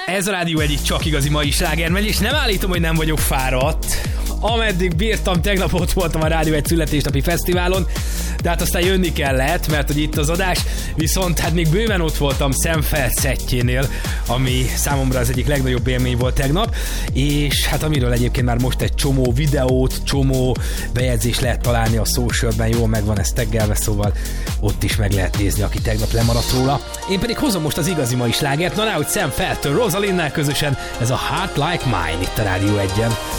Ez a Rádió egyik csak igazi mai slágermegy, és nem állítom, hogy nem vagyok fáradt. Ameddig bírtam, tegnap ott voltam a Rádió egy születésnapi fesztiválon, de hát aztán jönni kellett, mert hogy itt az adás, viszont hát még bőven ott voltam Sam Feldt szettjénél, ami számomra az egyik legnagyobb élmény volt tegnap, és hát amiről egyébként már most egy csomó videót, csomó bejegyzést lehet találni a socialben, jól megvan ez taggelve, szóval ott is meg lehet nézni, aki tegnap lemaradt róla. Én pedig hozom most az igazi mai slágert, na hogy Sam Feldtől Rosalinnel közösen ez a Heart Like Mine itt a Rádió 1-en.